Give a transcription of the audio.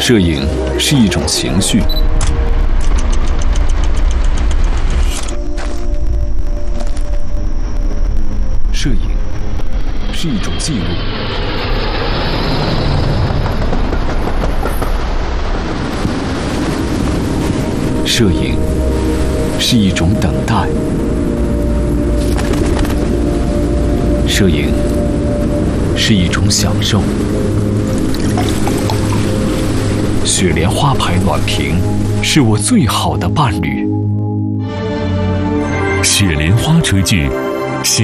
摄影是一种情绪，摄影是一种记录，摄影是一种等待，摄影是一种享受。雪莲花牌暖瓶是我最好的伴侣。 雪莲花炊具